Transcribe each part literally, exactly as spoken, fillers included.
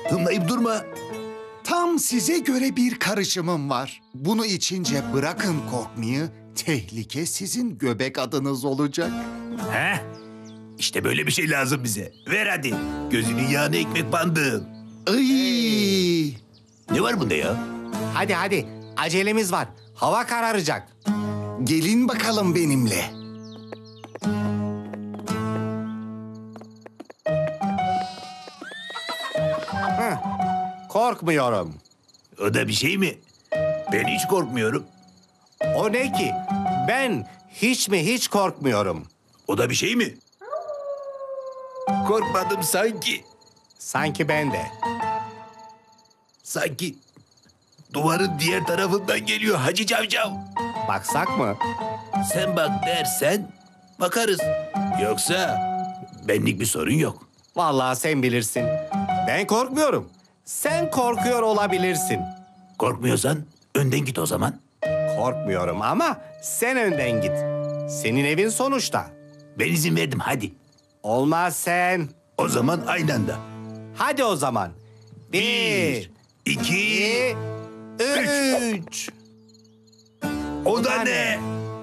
Tınlayıp durma. Tam size göre bir karışımım var. Bunu içince bırakın korkmayı, tehlike sizin göbek adınız olacak. Heh. İşte böyle bir şey lazım bize. Ver hadi. Gözünün yağına ekmek bandım. Ay! Ne var bunda ya? Hadi hadi, acelemiz var. Hava kararacak. Gelin bakalım benimle. Hı. Korkmuyorum. O da bir şey mi? Ben hiç korkmuyorum. O ne ki? Ben hiç mi hiç korkmuyorum. O da bir şey mi? Korkmadım sanki. Sanki ben de. Sanki duvarın diğer tarafından geliyor Hacı Cavcav. Baksak mı? Sen bak dersen bakarız. Yoksa benlik bir sorun yok. Vallahi sen bilirsin. Ben korkmuyorum. Sen korkuyor olabilirsin. Korkmuyorsan önden git o zaman. Korkmuyorum ama sen önden git. Senin evin sonuçta. Ben izin verdim hadi. Olmaz sen. O zaman aynı anda. Hadi o zaman. Bir, iki, iki, üç. o da ne?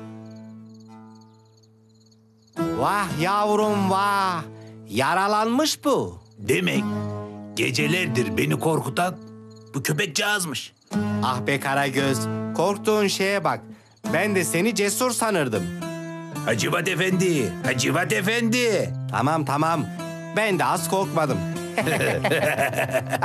Vah yavrum vah. Yaralanmış bu. Demek gecelerdir beni korkutan bu köpekcağızmış. Ah be Karagöz. Korktuğun şeye bak. Ben de seni cesur sanırdım. Hacivat Efendi, Hacivat Efendi. Tamam tamam. Ben de az korkmadım.